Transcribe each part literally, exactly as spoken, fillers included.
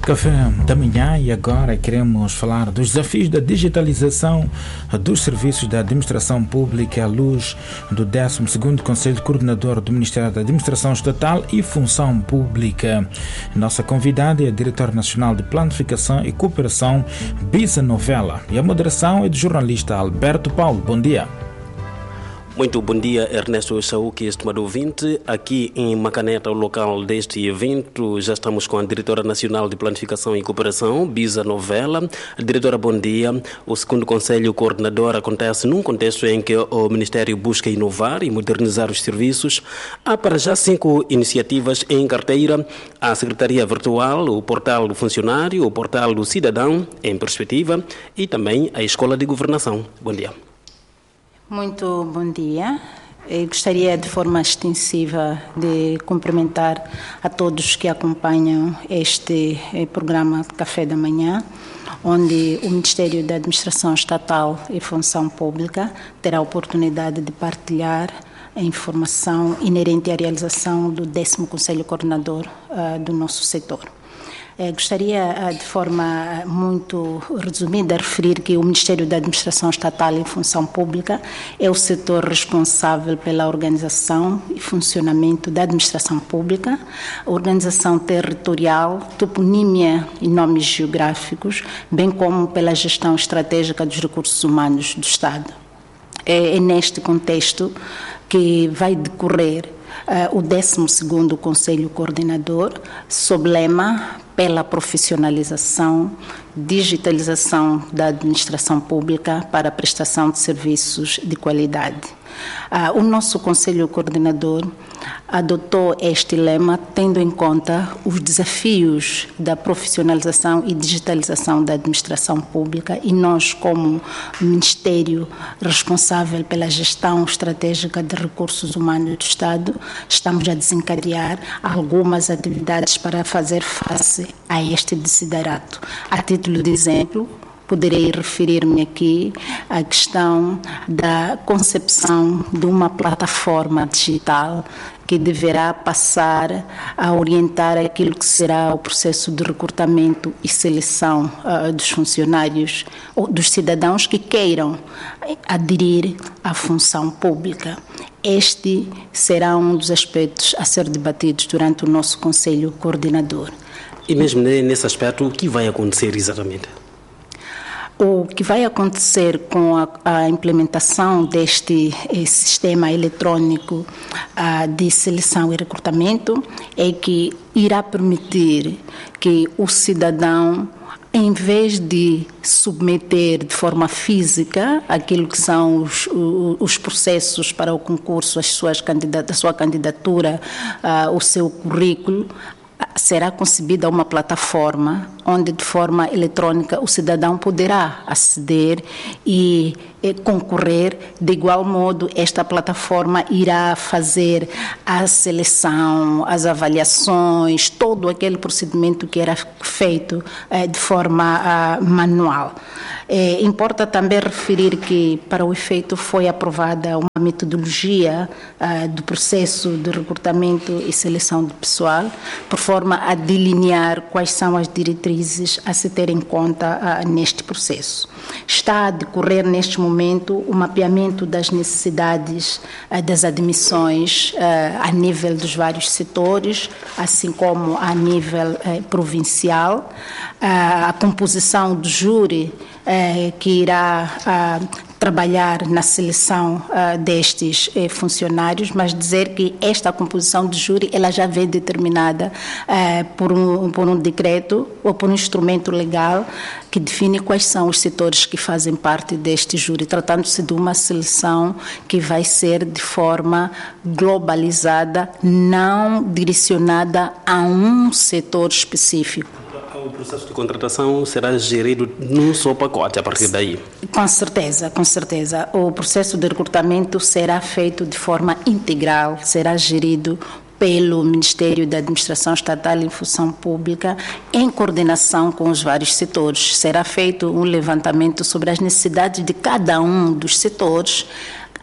Café da manhã e agora queremos falar dos desafios da digitalização dos serviços da administração pública à luz do décimo segundo Conselho Coordenador do Ministério da Administração Estatal e Função Pública. Nossa convidada é a Diretora Nacional de Planificação e Cooperação, Bisa Novella, e a moderação é do jornalista Alberto Paulo. Bom dia. Muito bom dia, Ernesto Chauque, estimado ouvinte. Aqui em Macaneta, o local deste evento, já estamos com a Diretora Nacional de Planificação e Cooperação, Bisa Novella. Diretora, bom dia. O segundo Conselho Coordenador acontece num contexto em que o Ministério busca inovar e modernizar os serviços. Há para já cinco iniciativas em carteira: a Secretaria Virtual, o Portal do Funcionário, o Portal do Cidadão em Perspectiva e também a Escola de Governação. Bom dia. Muito bom dia. Eu gostaria de forma extensiva de cumprimentar a todos que acompanham este programa Café da Manhã, onde o Ministério da Administração Estatal e Função Pública terá a oportunidade de partilhar a informação inerente à realização do décimo Conselho Coordenador uh, do nosso setor. Eh, gostaria, de forma muito resumida, de referir que o Ministério da Administração Estatal e Função Pública é o setor responsável pela organização e funcionamento da administração pública, organização territorial, toponímia e nomes geográficos, bem como pela gestão estratégica dos recursos humanos do Estado. É, é neste contexto que vai decorrer uh, o décimo segundo Conselho Coordenador, sob lema pela profissionalização, digitalização da administração pública para a prestação de serviços de qualidade. Uh, o nosso Conselho Coordenador adotou este lema tendo em conta os desafios da profissionalização e digitalização da administração pública, e nós, como Ministério responsável pela gestão estratégica de recursos humanos do Estado, estamos a desencadear algumas atividades para fazer face a este desiderato. A título de exemplo, poderei referir-me aqui à questão da concepção de uma plataforma digital que deverá passar a orientar aquilo que será o processo de recrutamento e seleção uh, dos funcionários ou dos cidadãos que queiram aderir à função pública. Este será um dos aspectos a ser debatidos durante o nosso Conselho Coordenador. E mesmo nesse aspecto, o que vai acontecer exatamente? O que vai acontecer com a, a implementação deste sistema eletrônico uh, de seleção e recrutamento é que irá permitir que o cidadão, em vez de submeter de forma física aquilo que são os, os processos para o concurso, as suas candidat- a sua candidatura, uh, o seu currículo, será concebida uma plataforma onde, de forma eletrônica, o cidadão poderá aceder e, e concorrer. De igual modo, esta plataforma irá fazer a seleção, as avaliações, todo aquele procedimento que era feito eh, de forma ah, manual. É, importa também referir que, para o efeito, foi aprovada uma metodologia uh, do processo de recrutamento e seleção de pessoal, por forma a delinear quais são as diretrizes a se ter em conta uh, neste processo. Está a decorrer, neste momento, o mapeamento das necessidades uh, das admissões uh, a nível dos vários setores, assim como a nível uh, provincial. Uh, a composição do júri Eh, que irá ah, trabalhar na seleção ah, destes eh, funcionários, mas dizer que esta composição de júri ela já vem determinada eh, por, um, por um decreto ou por um instrumento legal que define quais são os setores que fazem parte deste júri, tratando-se de uma seleção que vai ser de forma globalizada, não direcionada a um setor específico. O processo de contratação será gerido num só pacote a partir daí? Com certeza, com certeza. O processo de recrutamento será feito de forma integral, será gerido pelo Ministério da Administração Estatal e Função Pública, em coordenação com os vários setores. Será feito um levantamento sobre as necessidades de cada um dos setores,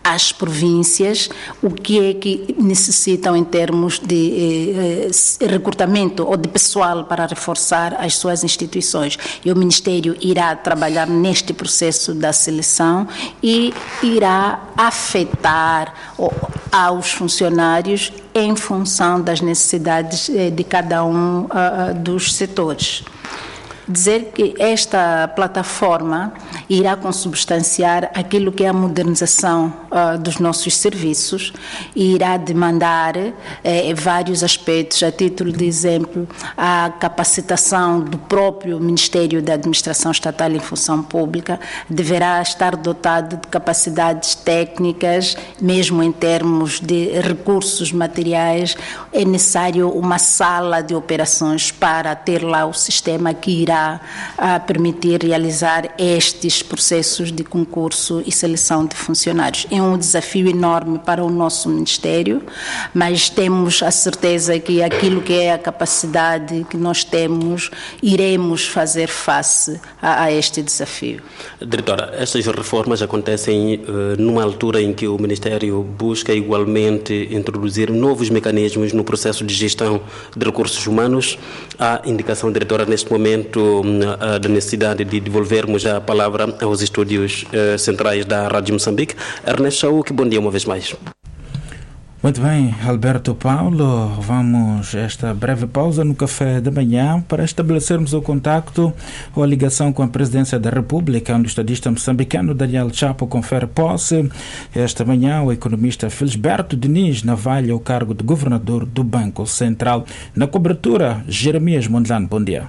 às províncias o que é que necessitam em termos de eh, recrutamento ou de pessoal para reforçar as suas instituições. E o Ministério irá trabalhar neste processo da seleção e irá afetar aos funcionários em função das necessidades de cada um uh, dos setores. Dizer que esta plataforma irá consubstanciar aquilo que é a modernização uh, dos nossos serviços e irá demandar eh, vários aspectos. A título de exemplo, a capacitação do próprio Ministério da Administração Estatal em Função Pública deverá estar dotado de capacidades técnicas, mesmo em termos de recursos materiais. É necessário uma sala de operações para ter lá o sistema que irá a permitir realizar estes processos de concurso e seleção de funcionários. É um desafio enorme para o nosso Ministério, mas temos a certeza que aquilo que é a capacidade que nós temos, iremos fazer face a, a este desafio. Diretora, estas reformas acontecem uh, numa altura em que o Ministério busca igualmente introduzir novos mecanismos no processo de gestão de recursos humanos. Há indicação, diretora, neste momento uh, da necessidade de devolvermos a palavra aos estúdios uh, centrais da Rádio Moçambique. Ernesto Chauk, bom dia uma vez mais. Muito bem, Alberto Paulo, vamos a esta breve pausa no café da manhã para estabelecermos o contacto ou a ligação com a Presidência da República, onde o estadista moçambicano Daniel Chapo confere posse. Esta manhã, o economista Felisberto Diniz Navalha o cargo de governador do Banco Central. Na cobertura, Jeremias Mondlane, bom dia.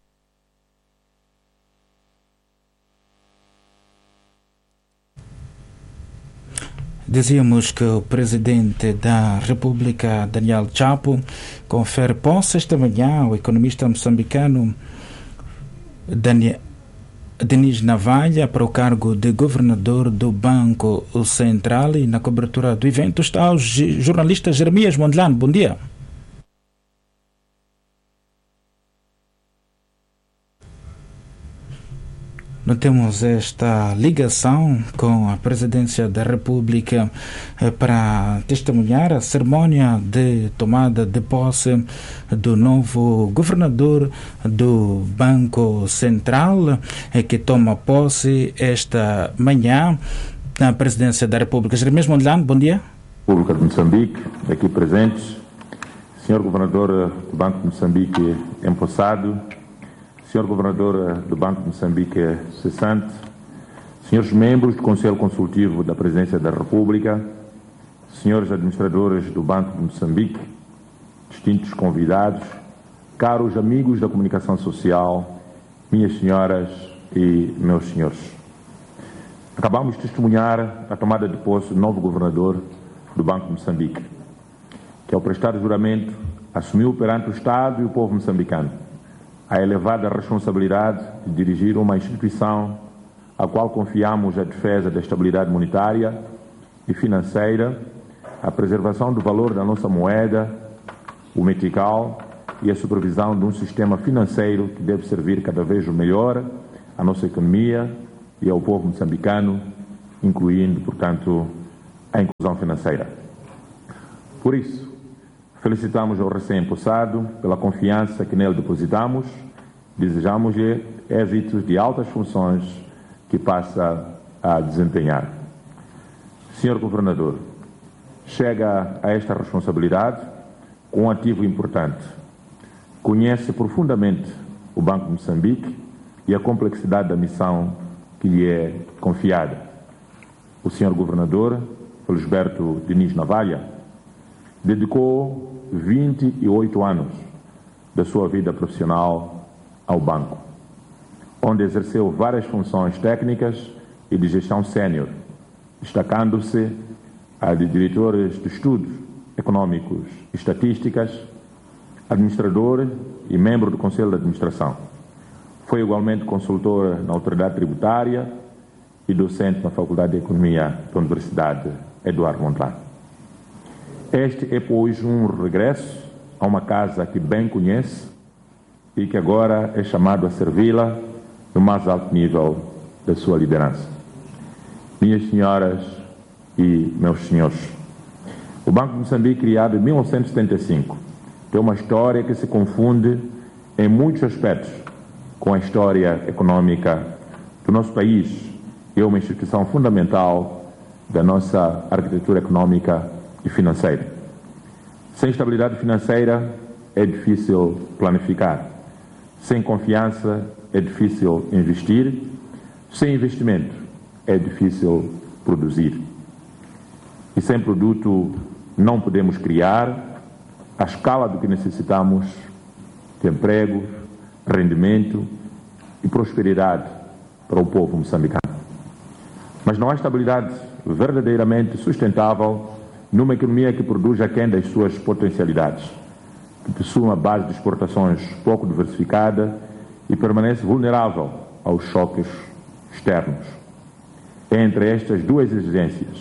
Dizíamos que o Presidente da República, Daniel Chapo, confere posse esta manhã ao economista moçambicano Daniel, Diniz Navalha para o cargo de governador do Banco Central. E na cobertura do evento está o jornalista Jeremias Mondlane. Bom dia. Nós temos esta ligação com a Presidência da República para testemunhar a cerimônia de tomada de posse do novo governador do Banco Central, que toma posse esta manhã na Presidência da República. Jeremias Mondlane, bom dia. República de Moçambique, aqui presentes, senhor Governador do Banco de Moçambique empossado, senhor Governador do Banco de Moçambique cessante, senhores membros do Conselho Consultivo da Presidência da República, senhores administradores do Banco de Moçambique, distintos convidados, caros amigos da comunicação social, minhas senhoras e meus senhores. Acabamos de testemunhar a tomada de posse do novo Governador do Banco de Moçambique, que ao prestar juramento assumiu perante o Estado e o povo moçambicano a elevada responsabilidade de dirigir uma instituição a qual confiamos a defesa da estabilidade monetária e financeira, a preservação do valor da nossa moeda, o metical e a supervisão de um sistema financeiro que deve servir cada vez melhor à nossa economia e ao povo moçambicano, incluindo, portanto, a inclusão financeira. Por isso, felicitamos o recém-empossado pela confiança que nele depositamos, desejamos-lhe êxitos de altas funções que passa a desempenhar. senhor Governador, chega a esta responsabilidade com um ativo importante. Conhece profundamente o Banco de Moçambique e a complexidade da missão que lhe é confiada. O senhor Governador, Felisberto Diniz Navalha, dedicou vinte e oito anos da sua vida profissional ao banco, onde exerceu várias funções técnicas e de gestão sénior, destacando-se a de diretores de estudos econômicos e estatísticas, administrador e membro do Conselho de Administração. Foi igualmente consultor na Autoridade Tributária e docente na Faculdade de Economia da Universidade Eduardo Mondlane. Este é, pois, um regresso a uma casa que bem conhece e que agora é chamado a servi-la no mais alto nível da sua liderança. Minhas senhoras e meus senhores, o Banco de Moçambique, criado em mil novecentos e setenta e cinco, tem uma história que se confunde em muitos aspectos com a história econômica do nosso país. É uma instituição fundamental da nossa arquitetura econômica e financeira. Sem estabilidade financeira é difícil planificar. Sem confiança é difícil investir. Sem investimento é difícil produzir. E sem produto não podemos criar a escala do que necessitamos de emprego, rendimento e prosperidade para o povo moçambicano. Mas não há estabilidade verdadeiramente sustentável numa economia que produz aquém das suas potencialidades, que possui uma base de exportações pouco diversificada e permanece vulnerável aos choques externos. Entre estas duas exigências,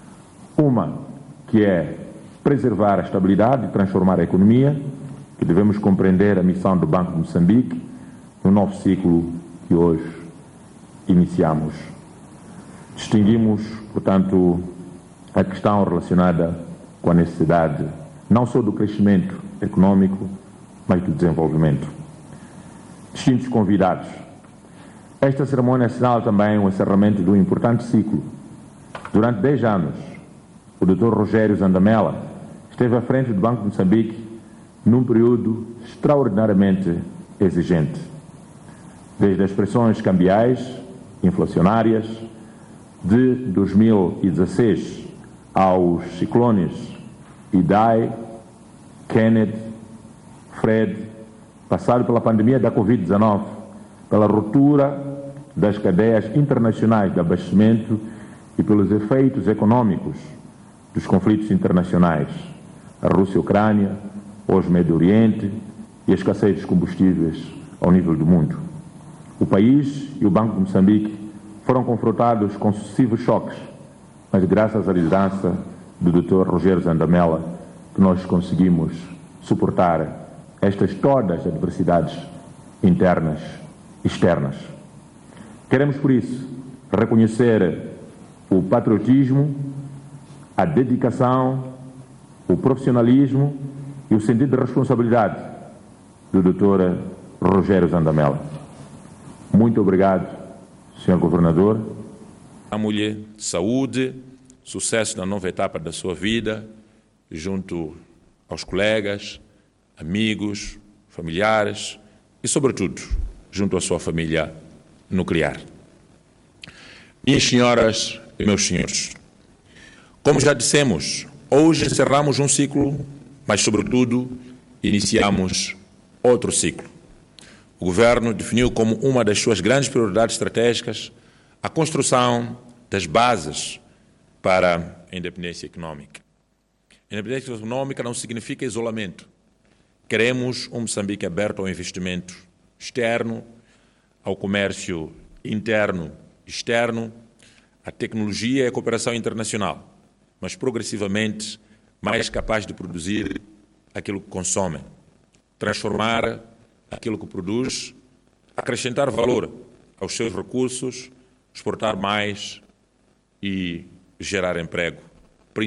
uma que é preservar a estabilidade e transformar a economia, que devemos compreender a missão do Banco de Moçambique no novo ciclo que hoje iniciamos. Distinguimos, portanto, a questão relacionada com a necessidade não só do crescimento econômico, mas do desenvolvimento. Distintos convidados, esta cerimônia assinala também o encerramento de um importante ciclo. Durante dez anos, o doutor Rogério Zandamela esteve à frente do Banco de Moçambique num período extraordinariamente exigente. Desde as pressões cambiais, inflacionárias, de dois mil e dezasseis aos ciclones Idai, Kenneth, Fred, passado pela pandemia da Covid dezenove, pela ruptura das cadeias internacionais de abastecimento e pelos efeitos econômicos dos conflitos internacionais, a Rússia e a Ucrânia, hoje Médio Oriente e a escassez dos combustíveis ao nível do mundo. O país e o Banco de Moçambique foram confrontados com sucessivos choques, mas graças à liderança do doutor Rogério Zandamela que nós conseguimos suportar estas todas as adversidades internas e externas. Queremos, por isso, reconhecer o patriotismo, a dedicação, o profissionalismo e o sentido de responsabilidade do doutor Rogério Zandamela. Muito obrigado, senhor Governador. A mulher, saúde, sucesso na nova etapa da sua vida, junto aos colegas, amigos, familiares e, sobretudo, junto à sua família nuclear. Minhas senhoras e meus senhores, como já dissemos, hoje encerramos um ciclo, mas, sobretudo, iniciamos outro ciclo. O Governo definiu como uma das suas grandes prioridades estratégicas a construção das bases para a independência econômica. A independência econômica não significa isolamento. Queremos um Moçambique aberto ao investimento externo, ao comércio interno e externo, à tecnologia e à cooperação internacional, mas progressivamente mais capaz de produzir aquilo que consome, transformar aquilo que produz, acrescentar valor aos seus recursos, exportar mais e gerar emprego.